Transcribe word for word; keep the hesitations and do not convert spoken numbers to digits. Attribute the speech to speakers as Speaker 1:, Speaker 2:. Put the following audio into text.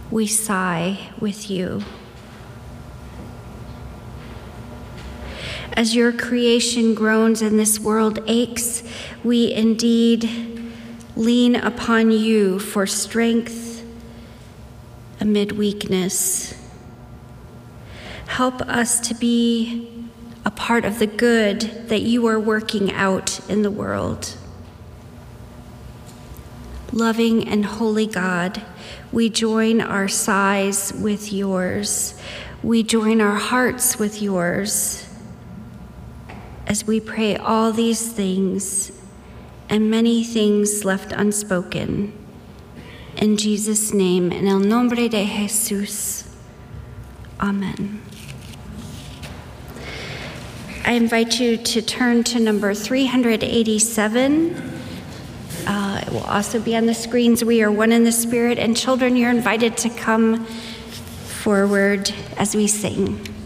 Speaker 1: we sigh with you. As your creation groans and this world aches, we indeed lean upon you for strength amid weakness. Help us to be a part of the good that you are working out in the world. Loving and holy God, we join our sighs with yours. We join our hearts with yours as we pray all these things and many things left unspoken. In Jesus' name, en el nombre de Jesús, amen. I invite you to turn to number three hundred eighty-seven. Uh, it will also be on the screens. We are one in the Spirit, and children, you're invited to come forward as we sing.